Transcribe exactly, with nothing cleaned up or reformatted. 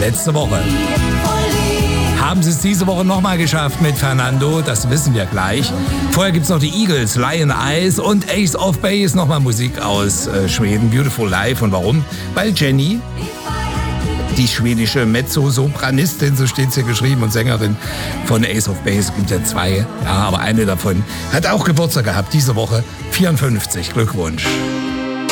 letzte Woche. Haben sie es diese Woche nochmal geschafft mit Fernando? Das wissen wir gleich. Vorher gibt es noch die Eagles, Lion Eyes und Ace of Base. Nochmal Musik aus äh, Schweden, Beautiful Life. Und warum? Weil Jenny, die schwedische Mezzo-Sopranistin, so steht es hier geschrieben, und Sängerin von Ace of Base, es gibt ja zwei, ja, aber eine davon hat auch Geburtstag gehabt diese Woche, vierundfünfzig. Glückwunsch.